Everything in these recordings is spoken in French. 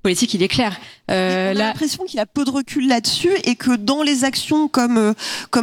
politique, il est clair. On a l'impression qu'il a peu de recul là-dessus et que dans les actions comme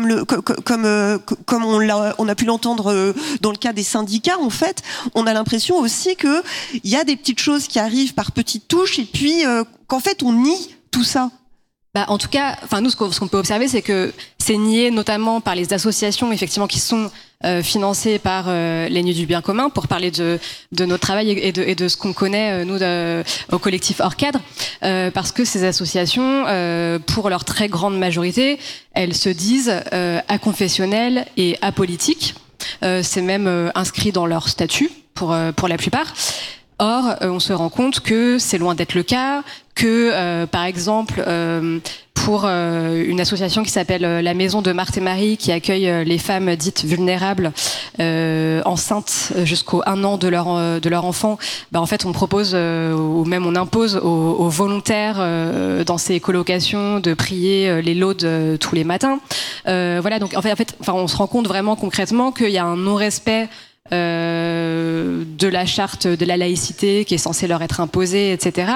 on a pu l'entendre dans le cas des syndicats, en fait, on a l'impression aussi que il y a des petites choses qui arrivent par petites touches et puis qu'en fait on nie tout ça. En tout cas, nous, ce qu'on peut observer, c'est que c'est nié notamment par les associations, effectivement, qui sont financées par les Nuits du Bien Commun, pour parler de notre travail et de ce qu'on connaît, nous, au collectif Hors Cadre, parce que ces associations, pour leur très grande majorité, elles se disent aconfessionnelles et apolitiques. C'est même inscrit dans leur statut, pour la plupart. Or, on se rend compte que c'est loin d'être le cas, que, par exemple, pour une association qui s'appelle la Maison de Marthe et Marie, qui accueille les femmes dites vulnérables, enceintes jusqu'au 1 an de leur enfant, en fait, on propose, ou même on impose aux volontaires dans ces colocations de prier les laudes tous les matins. Voilà, donc en fait, on se rend compte vraiment concrètement qu'il y a un non-respect de la charte de la laïcité qui est censée leur être imposée, etc.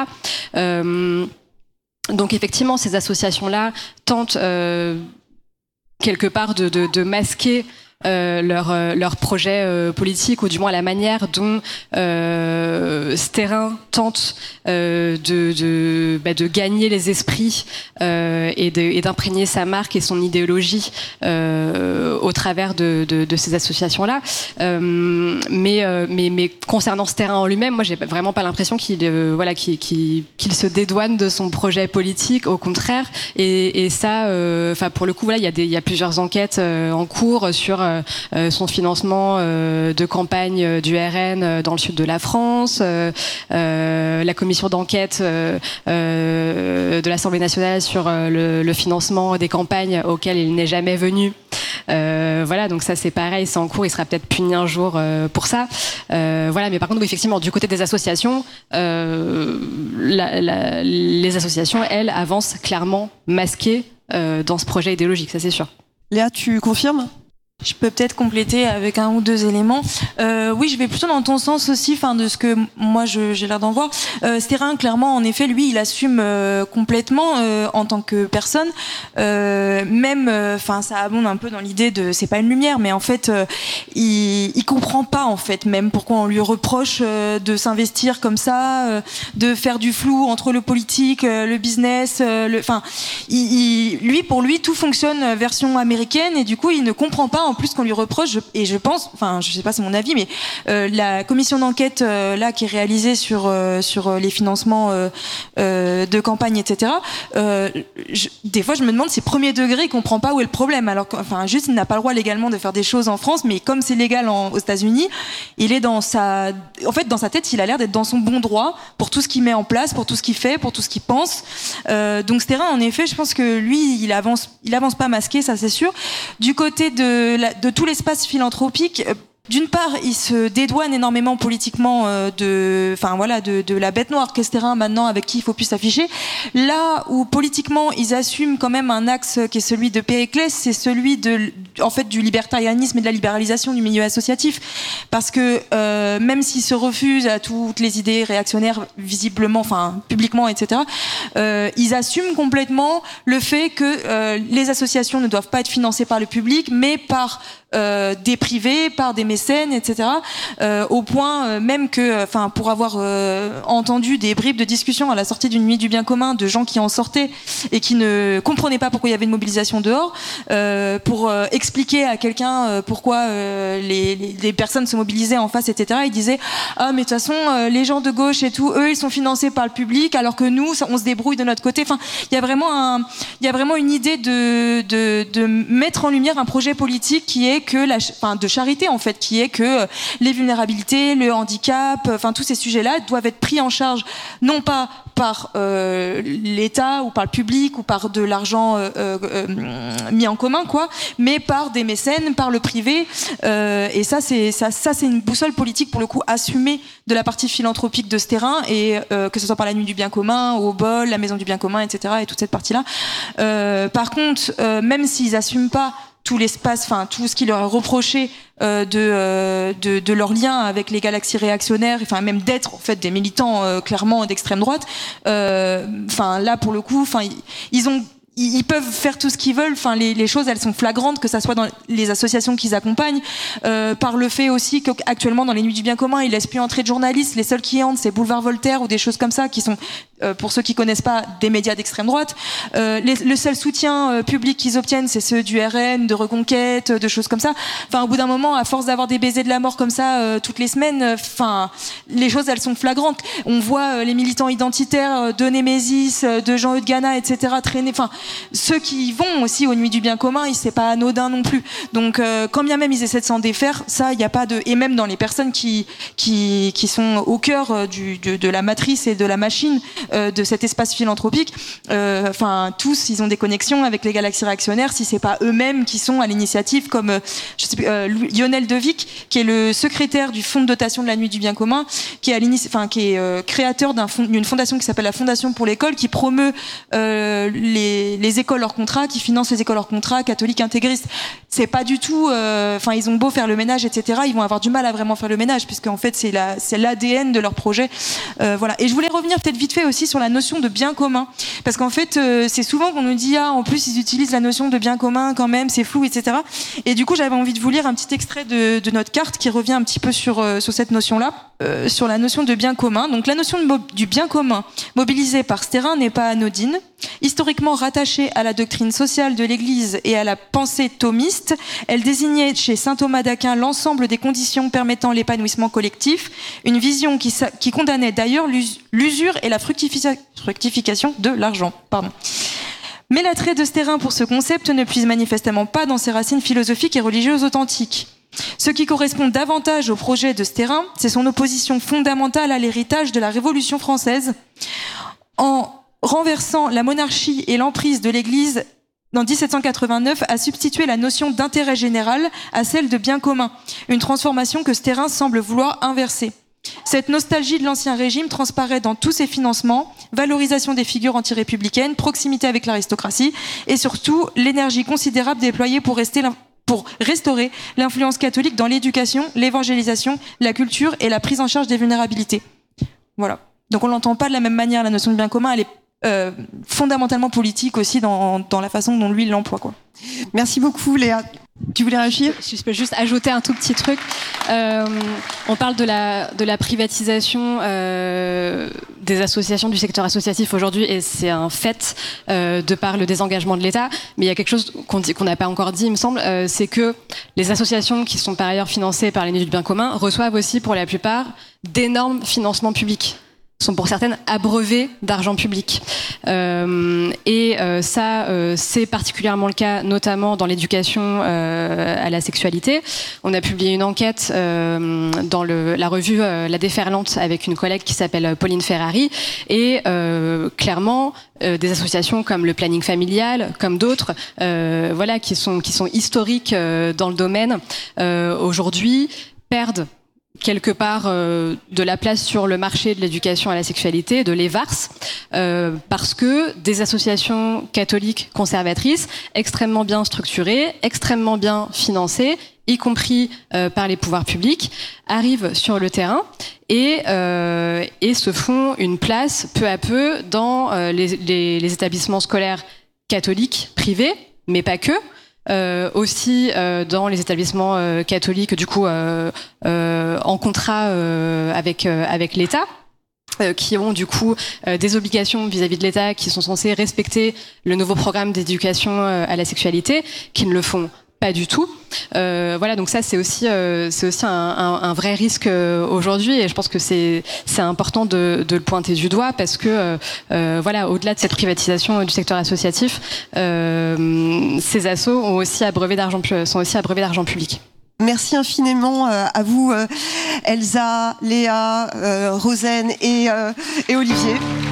Donc effectivement, ces associations-là tentent quelque part de masquer leur projet politique, ou du moins la manière dont ce terrain tente de gagner les esprits et d'imprégner sa marque et son idéologie au travers de ces associations-là. Mais concernant ce terrain en lui-même, moi j'ai vraiment pas l'impression qu'il se dédouane de son projet politique, au contraire. Et ça, pour le coup, il y a plusieurs enquêtes en cours sur son financement de campagne du RN dans le sud de la France, la commission d'enquête de l'Assemblée nationale sur le financement des campagnes auxquelles il n'est jamais venu. Voilà, donc ça c'est pareil, c'est en cours, il sera peut-être puni un jour pour ça. Voilà, mais par contre, oui, effectivement, du côté des associations, les associations, elles, avancent clairement masquées dans ce projet idéologique, ça c'est sûr. Léa, tu confirmes ? Je peux peut-être compléter avec un ou deux éléments. Oui, je vais plutôt dans ton sens aussi, de ce que moi j'ai l'air d'en voir. Stérin, clairement, en effet, lui, il assume complètement en tant que personne. Même, ça abonde un peu dans l'idée de, c'est pas une lumière, mais en fait, il comprend pas en fait même pourquoi on lui reproche de s'investir comme ça, de faire du flou entre le politique, le business. Lui, pour lui, tout fonctionne version américaine, et du coup, il ne comprend pas en plus qu'on lui reproche, et je pense, je sais pas, c'est mon avis, mais la commission d'enquête là qui est réalisée sur les financements de campagne, etc. Des fois, je me demande si premier degré il comprend pas où est le problème. Alors, juste il n'a pas le droit légalement de faire des choses en France, mais comme c'est légal aux États-Unis, il est dans sa tête, il a l'air d'être dans son bon droit pour tout ce qu'il met en place, pour tout ce qu'il fait, pour tout ce qu'il pense. Donc Stérin, en effet, je pense que lui, il avance pas masqué, ça c'est sûr. Du côté de tout l'espace philanthropique, d'une part, il se dédouane énormément politiquement de la bête noire qu'est Stérin maintenant, avec qui il faut plus s'afficher. Là où politiquement ils assument quand même un axe qui est celui de Périclès, c'est celui du libertarianisme et de la libéralisation du milieu associatif, parce que même s'ils se refusent à toutes les idées réactionnaires visiblement, publiquement, etc., ils assument complètement le fait que les associations ne doivent pas être financées par le public, mais par des privés, par des mécènes, etc. Au point même que, pour avoir entendu des bribes de discussion à la sortie d'une nuit du bien commun de gens qui en sortaient et qui ne comprenaient pas pourquoi il y avait une mobilisation dehors, pour expliquer à quelqu'un pourquoi les personnes se mobilisaient en face, etc. Ils disaient mais de toute façon les gens de gauche et tout, eux ils sont financés par le public, alors que nous on se débrouille de notre côté. Il y a vraiment une idée de mettre en lumière un projet politique qui est que de charité en fait, qui est que les vulnérabilités, le handicap, tous ces sujets-là doivent être pris en charge, non pas par l'État ou par le public ou par de l'argent mis en commun, mais par des mécènes, par le privé. Et ça c'est une boussole politique pour le coup assumée de la partie philanthropique de Stérin, et que ce soit par la Nuit du Bien Commun, au Bol, la Maison du Bien Commun, etc. et toute cette partie-là. Par contre, même s'ils assument pas tout l'espace, enfin tout ce qui leur est reproché de leur lien avec les galaxies réactionnaires, enfin même d'être en fait des militants clairement d'extrême droite. Enfin là pour le coup, enfin ils peuvent faire tout ce qu'ils veulent. Enfin, les choses, elles sont flagrantes, que ça soit dans les associations qu'ils accompagnent, par le fait aussi qu'actuellement dans les Nuits du Bien Commun, ils laissent plus entrer de journalistes. Les seuls qui entrent, c'est Boulevard Voltaire ou des choses comme ça, qui sont, pour ceux qui connaissent pas, des médias d'extrême droite. Le seul soutien public qu'ils obtiennent, c'est ceux du RN, de Reconquête, de choses comme ça. Enfin, au bout d'un moment, à force d'avoir des baisers de la mort comme ça toutes les semaines, enfin, les choses, elles sont flagrantes. On voit les militants identitaires de Némésis, de Jean-Eudes Gana, etc. traîner. Enfin, ceux qui vont aussi aux Nuits du Bien Commun, c'est pas anodin non plus. Donc, quand bien même ils essaient de s'en défaire, ça, il y a pas de. Et même dans les personnes qui sont au cœur de la matrice et de la machine de cet espace philanthropique, enfin, tous, ils ont des connexions avec les galaxies réactionnaires. Si c'est pas eux-mêmes qui sont à l'initiative, comme je sais plus, Lionel Devic, qui est le secrétaire du fonds de dotation de la Nuit du Bien Commun, qui est créateur d'une fondation qui s'appelle la Fondation pour l'école, qui promeut les écoles hors contrat, qui financent les écoles hors contrat catholiques intégristes. C'est pas du tout, enfin ils ont beau faire le ménage, etc. Ils vont avoir du mal à vraiment faire le ménage, puisque en fait c'est l'ADN de leur projet. Voilà. Et je voulais revenir peut-être vite fait aussi sur la notion de bien commun, parce qu'en fait c'est souvent qu'on nous dit en plus ils utilisent la notion de bien commun quand même, c'est flou, etc. Et du coup j'avais envie de vous lire un petit extrait de notre carte qui revient un petit peu sur cette notion-là, sur la notion de bien commun. Donc la notion du bien commun mobilisée par Sterrin n'est pas anodine. Historiquement rattachée à la doctrine sociale de l'Église et à la pensée thomiste, elle désignait chez saint Thomas d'Aquin l'ensemble des conditions permettant l'épanouissement collectif, une vision qui condamnait d'ailleurs l'usure et la fructification de l'argent. Mais l'attrait de Sterrin pour ce concept ne puise manifestement pas dans ses racines philosophiques et religieuses authentiques. Ce qui correspond davantage au projet de Sterrin, c'est son opposition fondamentale à l'héritage de la Révolution française, en renversant la monarchie et l'emprise de l'Église en 1789, a substitué la notion d'intérêt général à celle de bien commun, une transformation que Sterrin semble vouloir inverser. Cette nostalgie de l'ancien régime transparaît dans tous ses financements, valorisation des figures antirépublicaines, proximité avec l'aristocratie et surtout l'énergie considérable déployée pour restaurer l'influence catholique dans l'éducation, l'évangélisation, la culture et la prise en charge des vulnérabilités. Voilà. Donc on l'entend pas de la même manière, la notion de bien commun, elle est fondamentalement politique aussi dans la façon dont lui l'emploie, quoi. Merci beaucoup Léa. Tu voulais réagir ? Je peux juste ajouter un tout petit truc. On parle de la privatisation des associations, du secteur associatif aujourd'hui, et c'est un fait de par le désengagement de l'État. Mais il y a quelque chose qu'on n'a pas encore dit, il me semble, c'est que les associations qui sont par ailleurs financées par les Nuits du Bien Commun reçoivent aussi pour la plupart d'énormes financements publics, sont pour certaines abreuvées d'argent public. Ça, c'est particulièrement le cas, notamment dans l'éducation à la sexualité. On a publié une enquête dans la revue La Déferlante avec une collègue qui s'appelle Pauline Ferrari, et clairement, des associations comme le Planning Familial, comme d'autres, voilà, qui sont historiques dans le domaine, aujourd'hui perdent quelque part de la place sur le marché de l'éducation à la sexualité, de l'EVARS, parce que des associations catholiques conservatrices, extrêmement bien structurées, extrêmement bien financées, y compris par les pouvoirs publics, arrivent sur le terrain et se font une place peu à peu dans les établissements scolaires catholiques privés, mais pas que. Aussi dans les établissements catholiques, du coup en contrat avec l'État, qui ont du coup des obligations vis-à-vis de l'État, qui sont censés respecter le nouveau programme d'éducation à la sexualité, qui ne le font pas du tout. Voilà, donc ça c'est aussi un vrai risque aujourd'hui, et je pense que c'est important de le pointer du doigt, parce que voilà, au-delà de cette privatisation du secteur associatif, ces assos sont aussi abreuvés d'argent public. Merci infiniment à vous, Elsa, Léa, Rosen et Olivier.